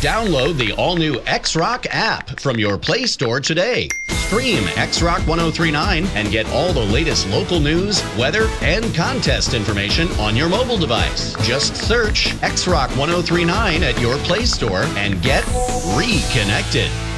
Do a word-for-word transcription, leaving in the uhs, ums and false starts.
Download the all-new X-Rock app from your Play Store today. Stream X-Rock ten thirty-nine and get all the latest local news, weather, and contest information on your mobile device. Just search X-Rock ten thirty-nine at your Play Store and get reconnected.